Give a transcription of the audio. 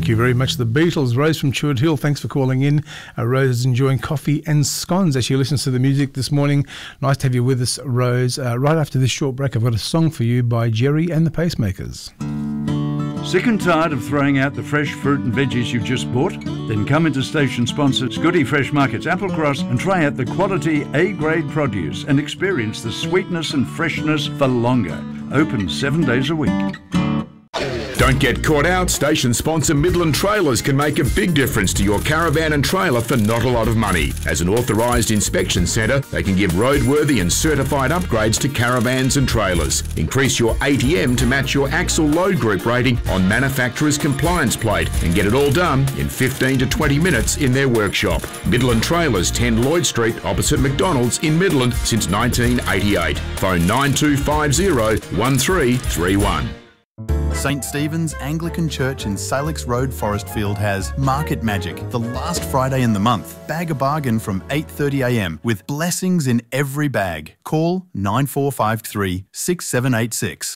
Thank you very much. The Beatles, Rose from Chewett Hill. Thanks for calling in. Rose is enjoying coffee and scones as she listens to the music this morning. Nice to have you with us, Rose. Right after this short break, I've got a song for you by Jerry and the Pacemakers. Sick and tired of throwing out the fresh fruit and veggies you just bought? Then come into station sponsor Scotty Fresh Markets Applecross and try out the quality A-grade produce and experience the sweetness and freshness for longer. Open 7 days a week. Don't get caught out. Station sponsor Midland Trailers can make a big difference to your caravan and trailer for not a lot of money. As an authorised inspection centre, they can give roadworthy and certified upgrades to caravans and trailers. Increase your ATM to match your axle load group rating on manufacturer's compliance plate and get it all done in 15 to 20 minutes in their workshop. Midland Trailers, 10 Lloyd Street, opposite McDonald's in Midland since 1988. Phone 9250 1331. St Stephen's Anglican Church in Salix Road, Forestfield has Market Magic, the last Friday in the month. Bag a bargain from 8:30 a.m. with blessings in every bag. Call 9453 6786.